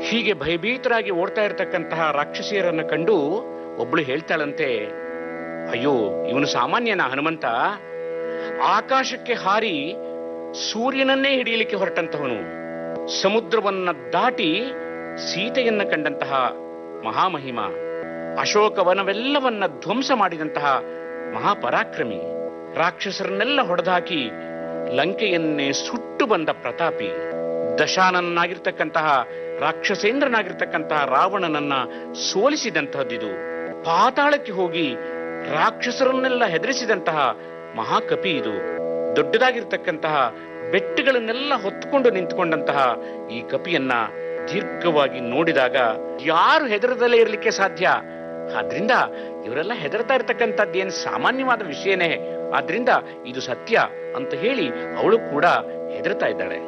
ಹೀಗೆ ಭಯಭೀತರಾಗಿ ಓಡ್ತಾ ಇರತಕ್ಕಂತಹ ರಾಕ್ಷಸಿಯರನ್ನ ಕಂಡು ಒಬ್ಳು ಹೇಳ್ತಾಳಂತೆ, ಅಯ್ಯೋ ಇವನು ಸಾಮಾನ್ಯನ ಹನುಮಂತ, ಆಕಾಶಕ್ಕೆ ಹಾರಿ ಸೂರ್ಯನನ್ನೇ ಹಿಡಿಯಲಿಕ್ಕೆ ಹೊರಟಂತಹವನು, ಸಮುದ್ರವನ್ನ ದಾಟಿ ಸೀತೆಯನ್ನ ಕಂಡಂತಹ ಮಹಾಮಹಿಮ, ಅಶೋಕವನವೆಲ್ಲವನ್ನ ಧ್ವಂಸ ಮಾಡಿದಂತಹ ಮಹಾಪರಾಕ್ರಮಿ, ರಾಕ್ಷಸರನ್ನೆಲ್ಲ ಹೊಡೆದಾಕಿ ಲಂಕೆಯನ್ನೇ ಸುಟ್ಟು ಬಂದ ಪ್ರತಾಪಿ, ದಶಾನನಾಗಿರ್ತಕ್ಕಂತಹ ರಾಕ್ಷಸೇಂದ್ರನಾಗಿರ್ತಕ್ಕಂತಹ ರಾವಣನನ್ನ ಸೋಲಿಸಿದಂತಹದ್ದಿದು, ಪಾತಾಳಕ್ಕೆ ಹೋಗಿ ರಾಕ್ಷಸರನ್ನೆಲ್ಲ ಹೆದರಿಸಿದಂತಹ ಮಹಾಕಪಿ ಇದು, ದೊಡ್ಡದಾಗಿರ್ತಕ್ಕಂತಹ ಬೆಟ್ಟಗಳನ್ನೆಲ್ಲ ಹೊತ್ತುಕೊಂಡು ನಿಂತುಕೊಂಡಂತಹ ಈ ಕಪಿಯನ್ನ ದೀರ್ಘವಾಗಿ ನೋಡಿದಾಗ ಯಾರು ಹೆದರದಲ್ಲೇ ಇರಲಿಕ್ಕೆ ಸಾಧ್ಯ? ಆದ್ರಿಂದ ಇವರೆಲ್ಲ ಹೆದರ್ತಾ ಇರ್ತಕ್ಕಂಥದ್ದೇನು ಸಾಮಾನ್ಯವಾದ ವಿಷಯನೇ, ಆದ್ರಿಂದ ಇದು ಸತ್ಯ ಅಂತ ಹೇಳಿ ಅವಳು ಕೂಡ ಹೆದರ್ತಾ ಇದ್ದಾಳೆ.